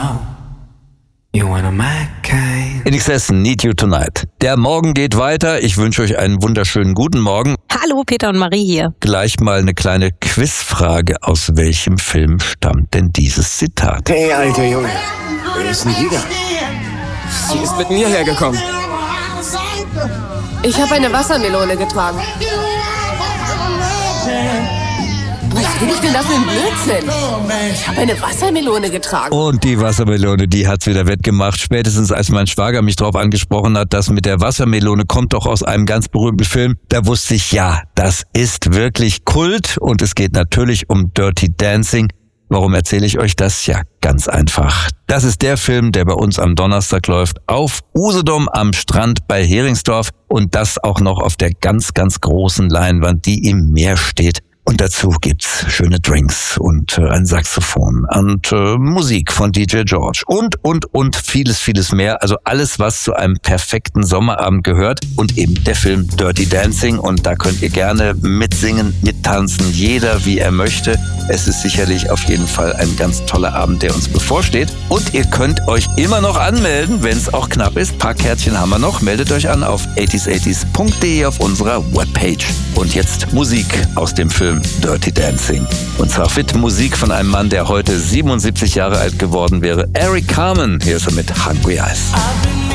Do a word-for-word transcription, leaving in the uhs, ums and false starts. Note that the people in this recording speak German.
You want a Mac? In Excess, Need You Tonight. Der Morgen geht weiter. Ich wünsche euch einen wunderschönen guten Morgen. Hallo, Peter und Marie hier. Gleich mal eine kleine Quizfrage. Aus welchem Film stammt denn dieses Zitat? Hey, alter Junge, wer ist denn die da? Sie ist mit mir hergekommen. Ich habe eine Wassermelone getragen. Was will ich denn da für ein Blödsinn? Ich habe eine Wassermelone getragen. Und die Wassermelone, die hat's wieder wettgemacht. Spätestens als mein Schwager mich drauf angesprochen hat, das mit der Wassermelone kommt doch aus einem ganz berühmten Film, da wusste ich, ja, das ist wirklich Kult und es geht natürlich um Dirty Dancing. Warum erzähle ich euch das? Ja, ganz einfach. Das ist der Film, der bei uns am Donnerstag läuft, auf Usedom am Strand bei Heringsdorf und das auch noch auf der ganz, ganz großen Leinwand, die im Meer steht. Und dazu gibt's schöne Drinks und äh, ein Saxophon und äh, Musik von D J George und, und, und vieles, vieles mehr. Also alles, was zu einem perfekten Sommerabend gehört und eben der Film Dirty Dancing. Und da könnt ihr gerne mitsingen, mittanzen, jeder wie er möchte. Es ist sicherlich auf jeden Fall ein ganz toller Abend, der uns bevorsteht. Und ihr könnt euch immer noch anmelden, wenn es auch knapp ist. Ein paar Kärtchen haben wir noch. Meldet euch an auf achtzig achtzig punkt de auf unserer Webpage. Und jetzt Musik aus dem Film Dirty Dancing. Und zwar fit Musik von einem Mann, der heute siebenundsiebzig Jahre alt geworden wäre. Eric Carmen. Hier ist er mit Hungry Eyes.